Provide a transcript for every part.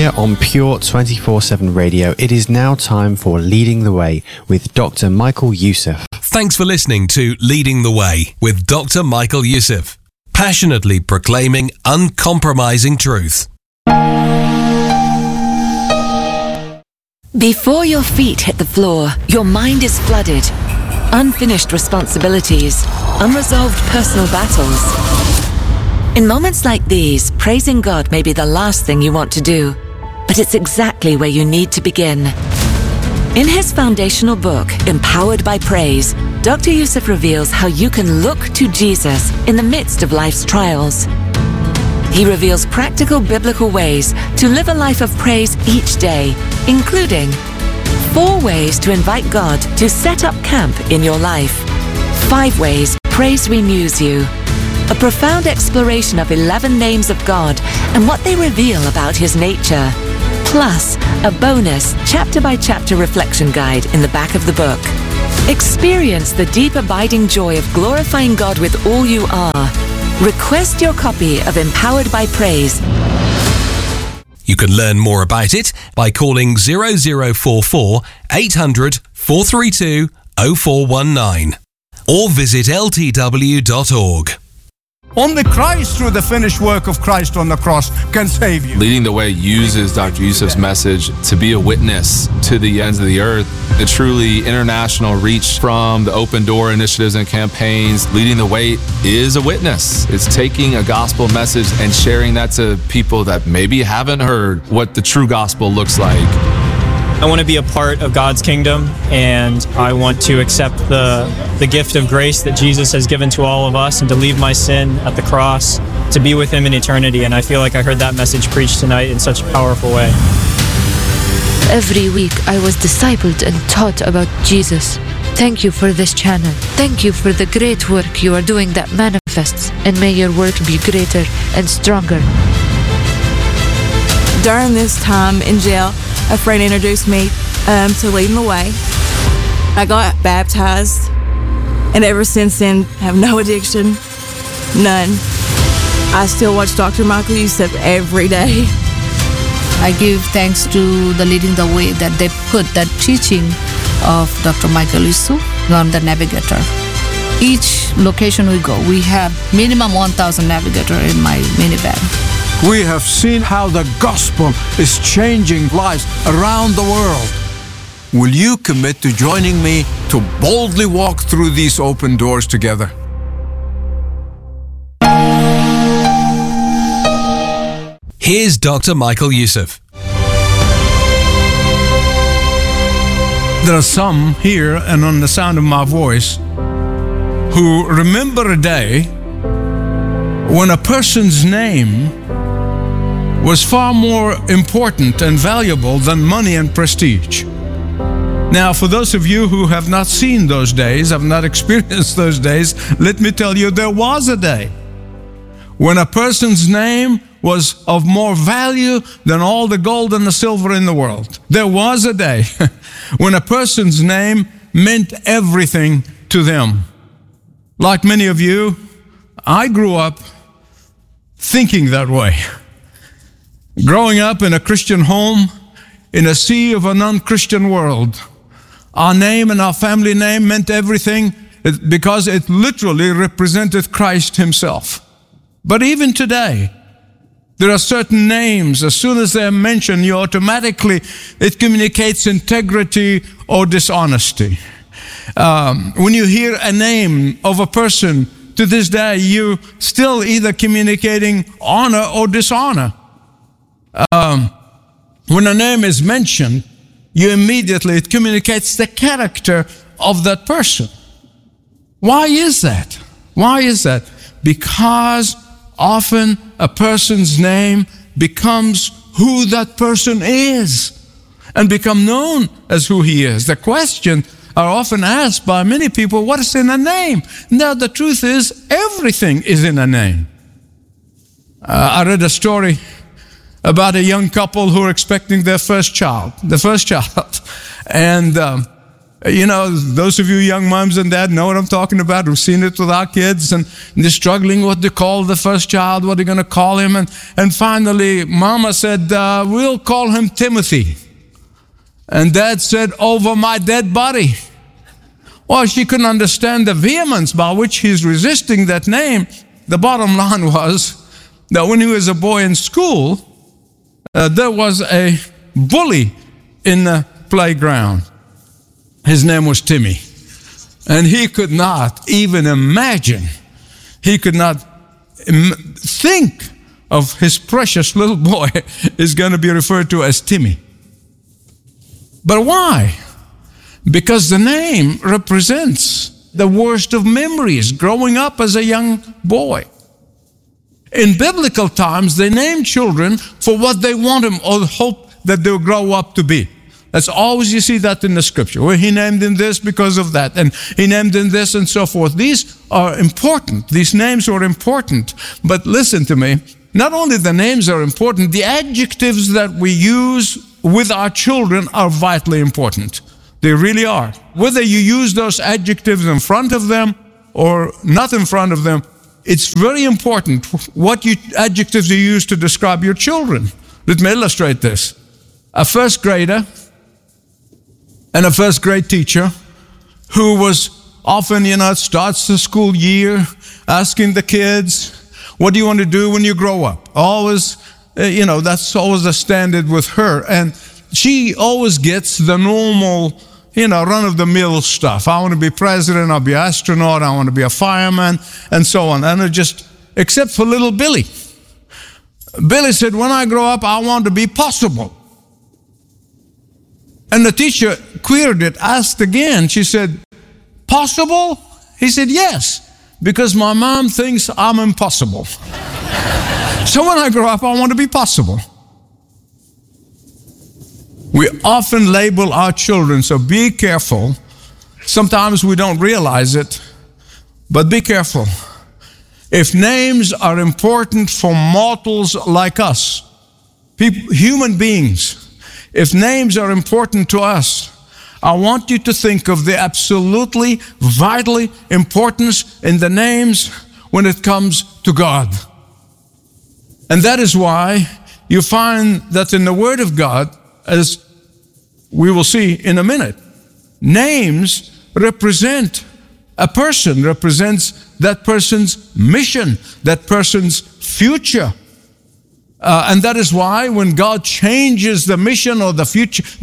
Here on Pure 24/7 Radio, it is now time for Leading the Way with Dr. Michael Youssef. Thanks for listening to Leading the Way with Dr. Michael Youssef, passionately proclaiming uncompromising truth. Before your feet hit the floor, your mind is flooded. Unfinished responsibilities, unresolved personal battles. In moments like these, praising God may be the last thing you want to do, but it's exactly where you need to begin. In his foundational book, Empowered by Praise, Dr. Youssef reveals how you can look to Jesus in the midst of life's trials. He reveals practical biblical ways to live a life of praise each day, including 4 ways to invite God to set up camp in your life, 5 ways praise renews you, a profound exploration of 11 names of God and what they reveal about his nature, plus a bonus chapter-by-chapter reflection guide in the back of the book. Experience the deep abiding joy of glorifying God with all you are. Request your copy of Empowered by Praise. You can learn more about it by calling 0044 800 432 0419 or visit ltw.org. Only Christ, through the finished work of Christ on the cross, can save you. Leading the Way uses Dr. Youssef's message to be a witness to the ends of the earth. The truly international reach from the open door initiatives and campaigns. Leading the Way is a witness. It's taking a gospel message and sharing that to people that maybe haven't heard what the true gospel looks like. I want to be a part of God's kingdom, and I want to accept the gift of grace that Jesus has given to all of us and to leave my sin at the cross, to be with him in eternity. And I feel like I heard that message preached tonight in such a powerful way. Every week I was discipled and taught about Jesus. Thank you for this channel. Thank you for the great work you are doing that manifests, and may your work be greater and stronger. During this time in jail, a friend introduced me to Leading the Way. I got baptized, and ever since then, have no addiction, none. I still watch Dr. Michael Youssef every day. I give thanks to the Leading the Way that they put that teaching of Dr. Michael Youssef on the Navigator. Each location we go, we have minimum 1,000 Navigator in my minivan. We have seen how the gospel is changing lives around the world. Will you commit to joining me to boldly walk through these open doors together? Here's Dr. Michael Youssef. There are some here and on the sound of my voice who remember a day when a person's name was far more important and valuable than money and prestige. Now, for those of you who have not seen those days, have not experienced those days, let me tell you, there was a day when a person's name was of more value than all the gold and the silver in the world. There was a day when a person's name meant everything to them. Like many of you, I grew up thinking that way. Growing up in a Christian home, in a sea of a non-Christian world, our name and our family name meant everything because it literally represented Christ himself. But even today, there are certain names, as soon as they're mentioned, it communicates integrity or dishonesty. When you hear a name of a person, to this day, you still either communicating honor or dishonor. When a name is mentioned, it communicates the character of that person. Why is that? Why is that? Because often a person's name becomes who that person is and become known as who he is. The question are often asked by many people, what is in a name? Now, the truth is, everything is in a name. I read a story about a young couple who are expecting their first child, and You know, those of you young moms and dads know what I'm talking about. We've seen it with our kids, and they're struggling what to call the first child, what they're going to call him. And finally, Mama said, we'll call him Timothy. And Dad said, over my dead body. Well, she couldn't understand the vehemence by which he's resisting that name. The bottom line was that when he was a boy in school, there was a bully in the playground. His name was Timmy. And he could not even imagine, he could not think of his precious little boy is going to be referred to as Timmy. But why? Because the name represents the worst of memories, growing up as a young boy. In biblical times, they named children for what they want them or hope that they'll grow up to be. That's always, you see that in the scripture. Well, he named him this because of that, and he named him this and so forth. These are important. These names are important. But listen to me. Not only the names are important, the adjectives that we use with our children are vitally important. They really are. Whether you use those adjectives in front of them or not in front of them, it's very important what adjectives you use to describe your children. Let me illustrate this. A first grader and a first grade teacher who was often, starts the school year asking the kids, what do you want to do when you grow up? Always, that's always the standard with her. And she always gets the normal, run-of-the-mill stuff. I want to be president, I'll be an astronaut, I want to be a fireman, and so on. And except for little Billy. Billy said, when I grow up, I want to be possible. And the teacher queried it, asked again. She said, possible? He said, yes, because my mom thinks I'm impossible. So when I grow up, I want to be possible. We often label our children, so be careful. Sometimes we don't realize it, but be careful. If names are important for mortals like us, human beings, if names are important to us, I want you to think of the absolutely vitally importance in the names when it comes to God. And that is why you find that in the Word of God, as we will see in a minute, names represent a person, represents that person's mission, that person's future. And that is why when God changes the mission or the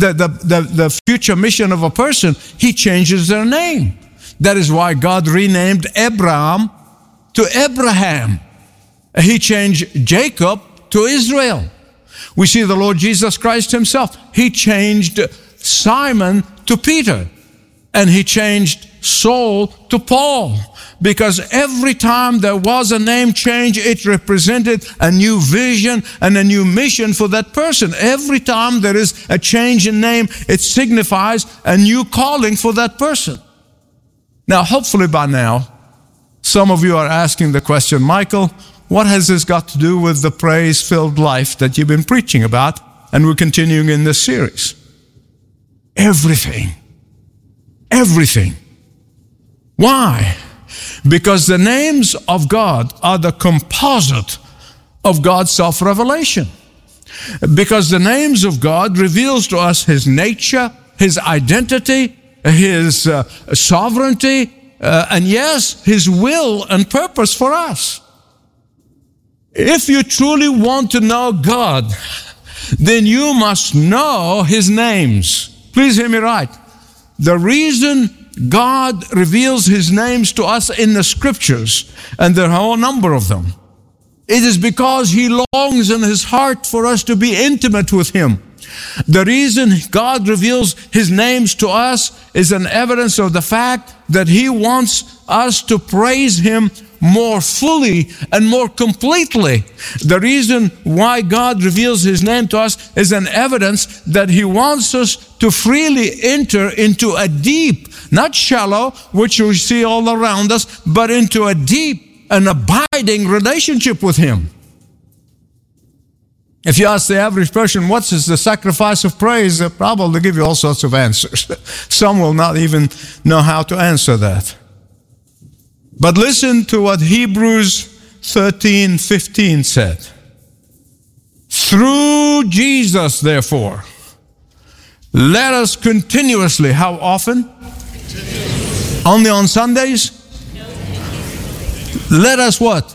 future mission of a person, He changes their name. That is why God renamed Abraham to Abraham. He changed Jacob to Israel. We see the Lord Jesus Christ Himself. He changed Simon to Peter. And He changed Saul to Paul. Because every time there was a name change, it represented a new vision and a new mission for that person. Every time there is a change in name, it signifies a new calling for that person. Now, hopefully by now, some of you are asking the question, Michael, what has this got to do with the praise-filled life that you've been preaching about? And we're continuing in this series. Everything. Everything. Why? Because the names of God are the composite of God's self-revelation. Because the names of God reveals to us His nature, His identity, His sovereignty, and yes, His will and purpose for us. If you truly want to know God, then you must know His names. Please hear me right. The reason God reveals His names to us in the Scriptures, and there are a whole number of them, it is because He longs in His heart for us to be intimate with Him. The reason God reveals His names to us is an evidence of the fact that He wants us to praise Him more fully and more completely. The reason why God reveals His name to us is an evidence that He wants us to freely enter into a deep, not shallow, which we see all around us, but into a deep and abiding relationship with Him. If you ask the average person, what is the sacrifice of praise, they'll probably give you all sorts of answers. Some will not even know how to answer that. But listen to what Hebrews 13:15 said. Through Jesus, therefore, let us continuously, how often? Only on Sundays? Let us what?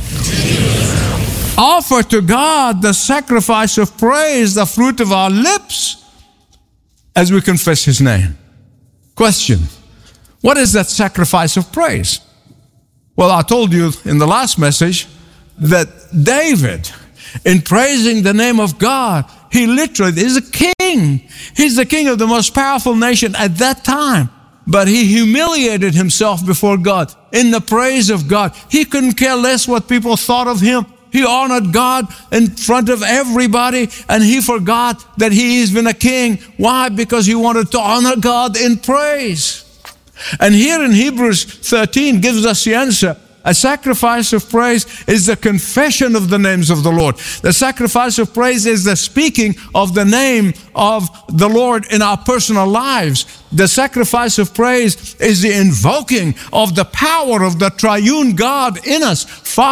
Offer to God the sacrifice of praise, the fruit of our lips, as we confess His name. Question: what is that sacrifice of praise? Well, I told you in the last message that David, in praising the name of God, he literally is a king. He's the king of the most powerful nation at that time. But he humiliated himself before God in the praise of God. He couldn't care less what people thought of him. He honored God in front of everybody, and he forgot that he has been a king. Why? Because he wanted to honor God in praise. And here in Hebrews 13 gives us the answer. A sacrifice of praise is the confession of the names of the Lord. The sacrifice of praise is the speaking of the name of the Lord in our personal lives. The sacrifice of praise is the invoking of the power of the triune God in us.